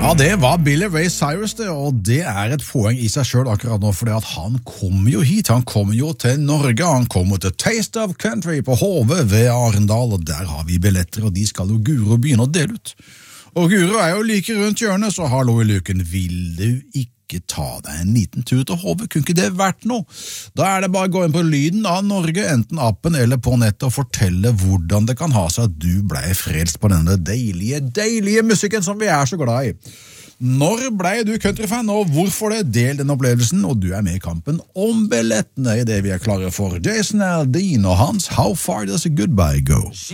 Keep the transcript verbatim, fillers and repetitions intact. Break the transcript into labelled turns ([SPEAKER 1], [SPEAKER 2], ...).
[SPEAKER 1] Ja, det var Billy Ray Cyrus det, og det er et poeng i seg selv akkurat nå, fordi at han kommer jo hit, han kommer jo til Norge, han kommer til Taste of Country på H V ved Arendal, og der har vi billetter, og de skal jo Guro begynne å dele ut. Og Guro er jo like rundt hjørnet, så hallo i luken, vil du ikke ta deg en liten tur til H V? Kunne ikke det vært noe? Da er det bare å gå inn på Lyden av Norge, enten appen eller på nettet, og fortelle hvordan det kan ha seg at du ble frelst på denne deilige, deilige musikken som vi er så glad i. Når ble du countryfan, og hvorfor det? Del den opplevelsen, og du er med i kampen om billettene i det vi er klare for. Jason Aldean og hans How Far Does a Goodbye Go?